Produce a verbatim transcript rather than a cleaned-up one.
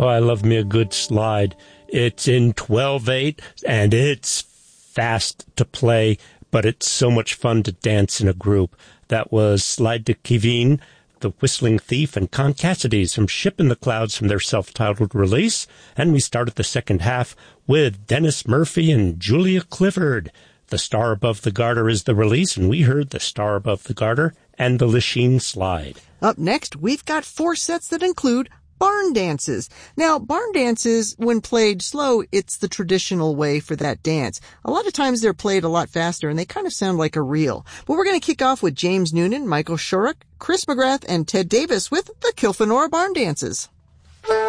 Oh, I love me a good slide. It's in twelve eight, and it's fast to play, but it's so much fun to dance in a group. That was Slide to Kiveen, The Whistling Thief, and Con Cassidy's from Ship in the Clouds from their self-titled release. And we started the second half with Dennis Murphy and Julia Clifford. The Star Above the Garter is the release, and we heard The Star Above the Garter and the Lachine Slide. Up next, we've got four sets that include barn dances. Now, barn dances, when played slow, it's the traditional way for that dance. A lot of times they're played a lot faster, and they kind of sound like a reel. But we're going to kick off with James Noonan, Michael Shorrock, Chris McGrath, and Ted Davis with the Kilfenora Barn Dances.